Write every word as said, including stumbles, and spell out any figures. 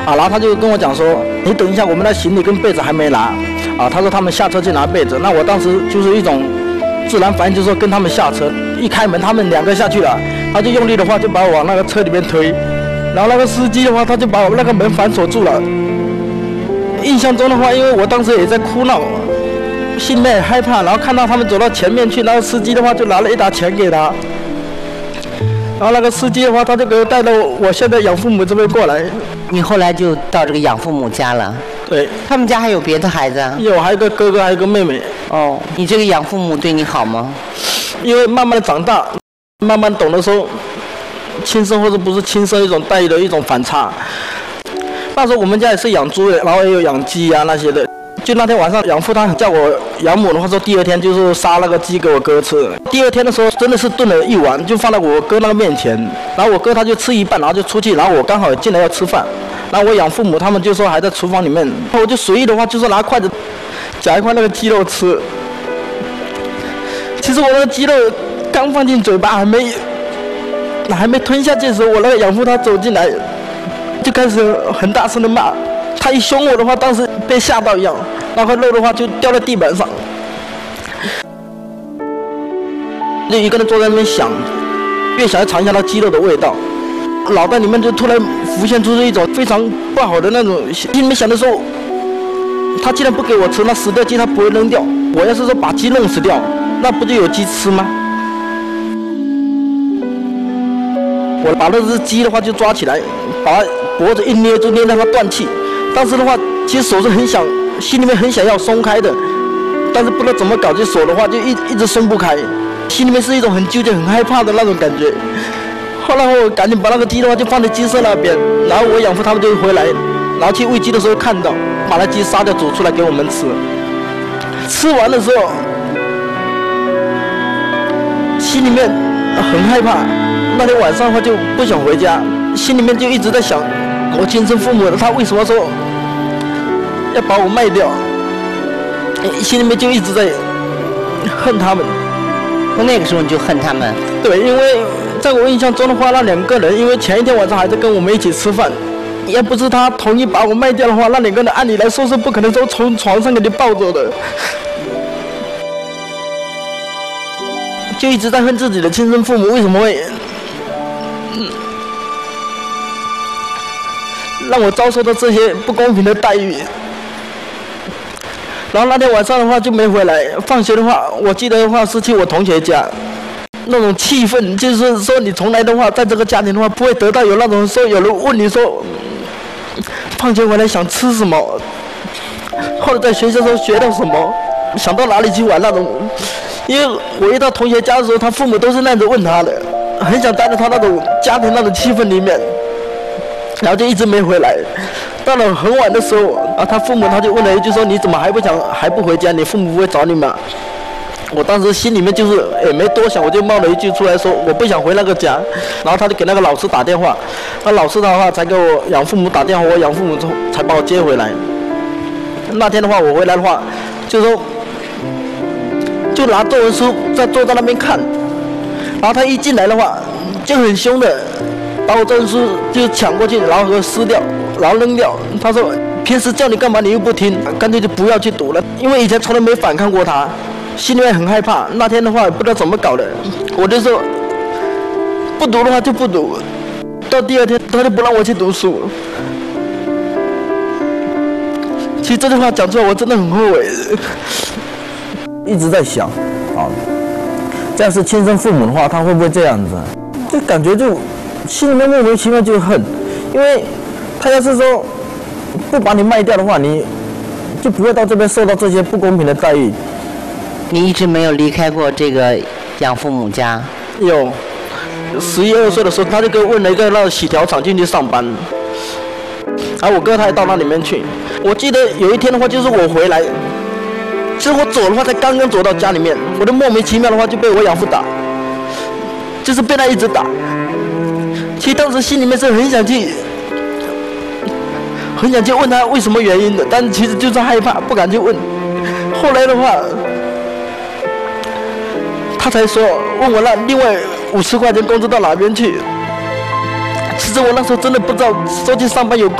啊，然后他就跟我讲说，你等一下，我们的行李跟被子还没拿。啊，他说他们下车去拿被子，那我当时就是一种自然反应，就是说跟他们下车。一开门，他们两个下去了，他就用力的话就把我往那个车里面推，然后那个司机的话他就把我那个门反锁住了。印象中的话，因为我当时也在哭闹，心里面也害怕，然后看到他们走到前面去，那个司机的话就拿了一沓钱给他，然后那个司机的话他就给我带到我现在养父母这边过来。 你后来就到这个养父母家了？ 对。 他们家还有别的孩子啊？ 有，还有个哥哥，还有个妹妹。 哦，你这个养父母对你好吗？ 因为慢慢的长大，慢慢懂得说亲生或者不是亲生一种待遇的一种反差。那时候我们家也是养猪的，然后也有养鸡啊那些的。就那天晚上，养父他叫我养母的话说，第二天就是杀那个鸡给我哥吃。第二天的时候，真的是炖了一碗，就放在我哥那个面前。然后我哥他就吃一半，然后就出去，然后我刚好进来要吃饭。然后我养父母他们就说还在厨房里面，我就随意的话就是拿筷子夹一块那个鸡肉吃。其实我那个鸡肉刚放进嘴巴，还没还没吞下去的时候，我那个养父他走进来，就开始很大声的骂。他一凶我的话，当时被吓到一样，那块肉的话就掉在地板上，就一个人坐在那边想，越想要尝一下那鸡肉的味道，脑袋里面就突然浮现出一种非常不好的那种，心里面想的说，他既然不给我吃，那死掉鸡他不会扔掉，我要是说把鸡弄死掉，那不就有鸡吃吗？我把那只鸡的话就抓起来，把它脖子一捏，就捏到它断气。当时的话，其实手是很想，心里面很想要松开的，但是不知道怎么搞，这手的话就一一直松不开，心里面是一种很纠结、很害怕的那种感觉。后来我赶紧把那个鸡的话就放在鸡舍那边，然后我养父他们就回来，然后去喂鸡的时候看到，把那鸡杀掉煮出来给我们吃。吃完的时候，心里面很害怕。那天晚上的话就不想回家，心里面就一直在想，我亲生父母他为什么说要把我卖掉？心里面就一直在恨他们。 从那个时候你就恨他们？ 对，因为在我印象中的话，那两个人因为前一天晚上还在跟我们一起吃饭，要不是他同意把我卖掉的话，那两个人按理来说是不可能说从床上给你抱走的。就一直在恨自己的亲生父母为什么会嗯让我遭受到这些不公平的待遇。然后那天晚上的话就没回来，放学的话我记得的话是去我同学家，那种气氛就是说你从来的话在这个家庭的话不会得到有那种说有人问你说放学回来想吃什么，或者在学校时候学到什么，想到哪里去玩那种。因为我一到同学家的时候，他父母都是那样子问他的，很想待在他那种家庭那种气氛里面，然后就一直没回来。到了很晚的时候啊，他父母他就问了一句说：“你怎么还不想还不回家？你父母不会找你吗？”我当时心里面就是也没多想，我就冒了一句出来说：“我不想回那个家。”然后他就给那个老师打电话，那老师的话才给我养父母打电话，我养父母才把我接回来。那天的话，我回来的话，就说。就拿作文书在坐在那边看，然后他一进来的话，就很凶的把我作文书就抢过去，然后给我撕掉，然后扔掉。他说：“平时叫你干嘛你又不听，干脆就不要去读了。”因为以前从来没反抗过他，心里面很害怕。那天的话不知道怎么搞的，我就说不读的话就不读。到第二天他就不让我去读书。其实这句话讲出来我真的很后悔。一直在想，啊，这样是亲生父母的话，他会不会这样子？就感觉就心里面莫名其妙就恨，因为他要是说不把你卖掉的话，你就不会到这边受到这些不公平的待遇。 你一直没有离开过这个养父母家？ 有，十一二岁的时候，他就给我问了一个那个洗条厂进去上班，然后我哥他也到那里面去。我记得有一天的话，就是我回来。其实我走的话，才刚刚走到家里面，我就莫名其妙的话就被我养父打，就是被他一直打。其实当时心里面是很想去，很想去问他为什么原因的，但是其实就是害怕，不敢去问。后来的话，他才说问我那另外五十块钱工资到哪边去。其实我那时候真的不知道说去上班有。